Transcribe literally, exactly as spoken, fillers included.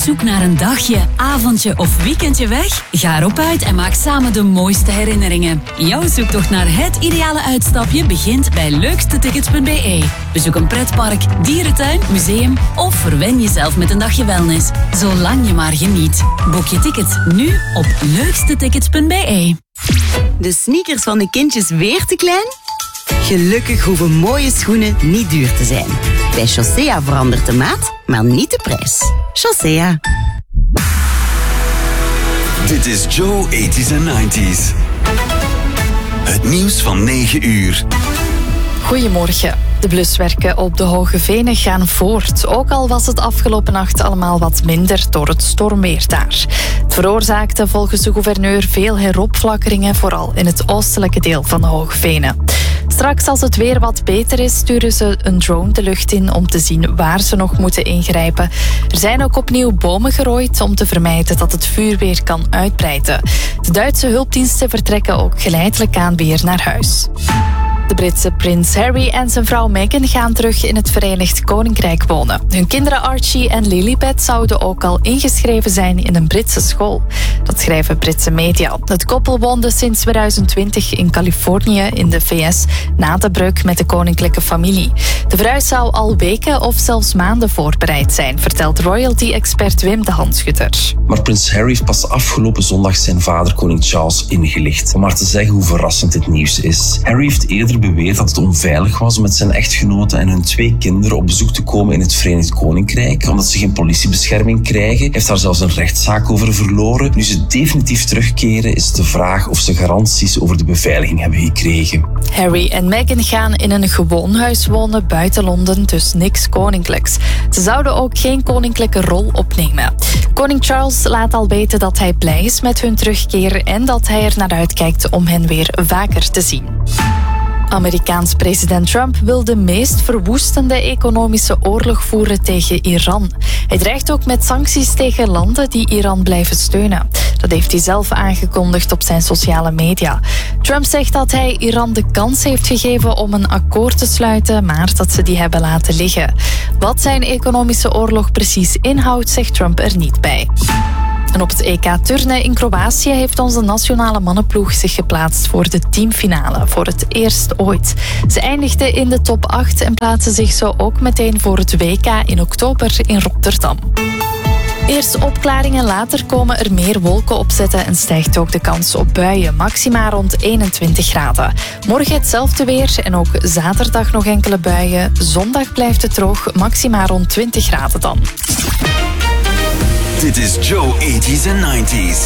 zoek naar een dagje, avondje of weekendje weg? Ga erop uit en maak samen de mooiste herinneringen. Jouw zoektocht naar het ideale uitstapje begint bij leukste tickets punt b e. Bezoek een pretpark, dierentuin, museum of verwen jezelf met een dagje wellness. Zolang je maar geniet. Boek je tickets nu op leukste tickets punt b e. De sneakers van de kindjes weer te klein? Gelukkig hoeven mooie schoenen niet duur te zijn. Bij Chaussea verandert de maat, maar niet de prijs. Chaussea. Dit is Joe tachtiger en negentiger. Het nieuws van negen uur. Goedemorgen. De bluswerken op de Hoge Venen gaan voort. Ook al was het afgelopen nacht allemaal wat minder door het stormweer daar. Het veroorzaakte volgens de gouverneur veel heropflakkeringen, vooral in het oostelijke deel van de Hoge Venen. Straks, als het weer wat beter is, sturen ze een drone de lucht in om te zien waar ze nog moeten ingrijpen. Er zijn ook opnieuw bomen gerooid om te vermijden dat het vuur weer kan uitbreiden. De Duitse hulpdiensten vertrekken ook geleidelijk aan weer naar huis. De Britse prins Harry en zijn vrouw Meghan gaan terug in het Verenigd Koninkrijk wonen. Hun kinderen Archie en Lilibet zouden ook al ingeschreven zijn in een Britse school. Dat schrijven Britse media. Het koppel woonde sinds tweeduizend twintig in Californië in de V S na de breuk met de koninklijke familie. De verhuis zou al weken of zelfs maanden voorbereid zijn, vertelt royalty-expert Wim de Hanschutter. Maar prins Harry heeft pas afgelopen zondag zijn vader koning Charles ingelicht. Om maar te zeggen hoe verrassend dit nieuws is. Harry heeft eerder beweerd dat het onveilig was om met zijn echtgenote en hun twee kinderen op bezoek te komen in het Verenigd Koninkrijk, omdat ze geen politiebescherming krijgen. Hij heeft daar zelfs een rechtszaak over verloren. Nu ze definitief terugkeren, is de vraag of ze garanties over de beveiliging hebben gekregen. Harry en Meghan gaan in een gewoon huis wonen buiten Londen, dus niks koninklijks. Ze zouden ook geen koninklijke rol opnemen. Koning Charles laat al weten dat hij blij is met hun terugkeer en dat hij er naar uitkijkt om hen weer vaker te zien. Amerikaans president Trump wil de meest verwoestende economische oorlog voeren tegen Iran. Hij dreigt ook met sancties tegen landen die Iran blijven steunen. Dat heeft hij zelf aangekondigd op zijn sociale media. Trump zegt dat hij Iran de kans heeft gegeven om een akkoord te sluiten, maar dat ze die hebben laten liggen. Wat zijn economische oorlog precies inhoudt, zegt Trump er niet bij. En op het E K turnen in Kroatië heeft onze nationale mannenploeg zich geplaatst voor de teamfinale, voor het eerst ooit. Ze eindigden in de top acht en plaatsen zich zo ook meteen voor het W K in oktober in Rotterdam. Eerst opklaringen, later komen er meer wolken opzetten en stijgt ook de kans op buien, maxima rond eenentwintig graden. Morgen hetzelfde weer en ook zaterdag nog enkele buien. Zondag blijft het droog, maxima rond twintig graden dan. Dit is Joe tachtiger en negentiger.